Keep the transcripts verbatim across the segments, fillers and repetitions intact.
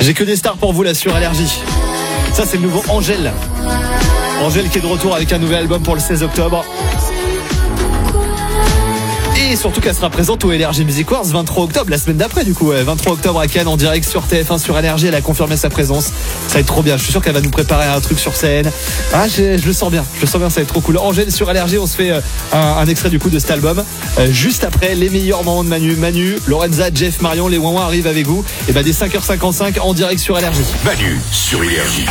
J'ai que des stars pour vous là sur Allergie. Ça c'est le nouveau Angèle. Angèle qui est de retour avec un nouvel album pour le seize octobre. Et surtout qu'elle sera présente au Energy Music Awards vingt-trois octobre, la semaine d'après du coup, ouais, vingt-trois octobre à Cannes en direct sur T F un sur Allergie. Elle a confirmé sa présence. Ça va être trop bien. Je suis sûr qu'elle va nous préparer un truc sur scène. Ah, je, je le sens bien. Je le sens bien. Ça va être trop cool. Angèle sur Allergie. On se fait euh, un, un extrait du coup de cet album. Euh, juste après les meilleurs moments de Manu, Manu, Lorenza, Jeff, Marion, les Ouin Ouin arrivent avec vous. Et ben dès cinq heures cinquante-cinq en direct sur Allergie. Manu sur Allergie.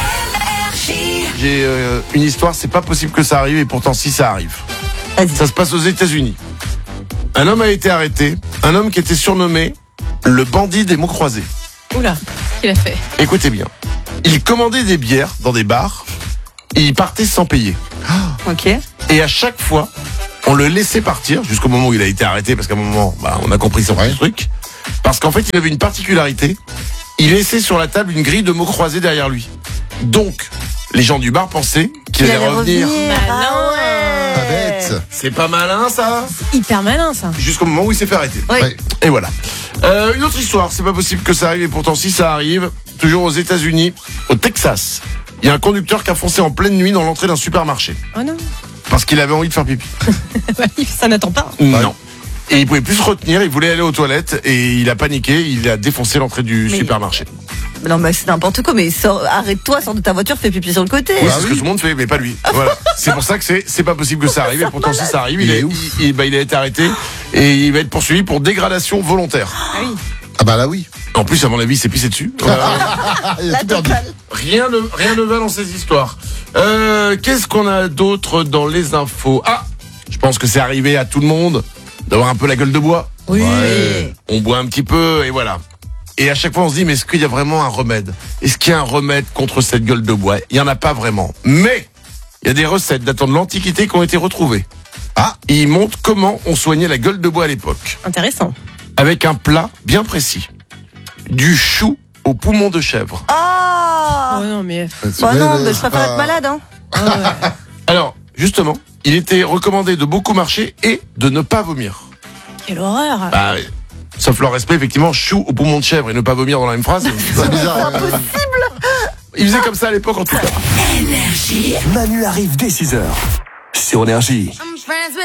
J'ai euh, une histoire. C'est pas possible que ça arrive et pourtant si ça arrive. Vas-y. Ça se passe aux États-Unis. Un homme a été arrêté, un homme qui était surnommé le bandit des mots croisés. Oula, qu'il a fait? Écoutez bien, il commandait des bières dans des bars et il partait sans payer. Ok. Et à chaque fois, on le laissait partir jusqu'au moment où il a été arrêté, parce qu'à un moment, bah, on a compris son Ouais. truc. Parce qu'en fait, il avait une particularité, il laissait sur la table une grille de mots croisés derrière lui. Donc, les gens du bar pensaient qu'il Il allait allait revenir. revenir. Malin. Ah ouais. Pas bête. C'est pas malin ça? Hyper malin ça. Jusqu'au moment où il s'est fait arrêter. Oui. Ouais. Et voilà. Euh, une autre histoire, c'est pas possible que ça arrive, et pourtant si ça arrive, toujours aux États-Unis, au Texas, il y a un conducteur qui a foncé en pleine nuit dans l'entrée d'un supermarché Oh non. parce qu'il avait envie de faire pipi. Ça n'attend pas. Non. Et il pouvait plus se retenir, il voulait aller aux toilettes et il a paniqué, il a défoncé l'entrée du Mais- supermarché. Non, mais c'est n'importe quoi, mais sors, arrête-toi, sors de ta voiture, fais pipi sur le côté. Oui, Bah c'est ce oui. que tout le monde fait, mais pas lui. Voilà. C'est pour ça que c'est c'est pas possible que ça arrive, et pourtant si ça arrive, il, Il est, est ouf. il, il- bah, il a été arrêté et il va être poursuivi pour dégradation volontaire. Ah oui. Ah bah là oui. En plus, à mon avis, il s'est pissé dessus. Voilà. Ah, il a La tout perdu. totale. Rien ne, rien ne va dans ces histoires. Euh, qu'est-ce qu'on a d'autre dans les infos? Ah, je pense que c'est arrivé à tout le monde d'avoir un peu la gueule de bois. Oui. Ouais. On boit un petit peu et voilà. Et à chaque fois, on se dit, mais est-ce qu'il y a vraiment un remède? Est-ce qu'il y a un remède contre cette gueule de bois? Il n'y en a pas vraiment. Mais il y a des recettes datant de l'Antiquité qui ont été retrouvées. Ah. Et ils montrent comment on soignait la gueule de bois à l'époque. Intéressant. Avec un plat bien précis. Du chou au poumon de chèvre. Oh Oh non mais. Bah non, mais je c'est préfère pas- être malade, hein. Ah ouais. Alors, justement, il était recommandé de beaucoup marcher et de ne pas vomir. Quelle horreur. Bah, sauf leur respect, effectivement, chou au poumon de chèvre et ne pas vomir dans la même phrase. C'est bizarre. ouais. Il faisait comme ça à l'époque, en tout cas. Manu arrive dès six heures sur Énergie.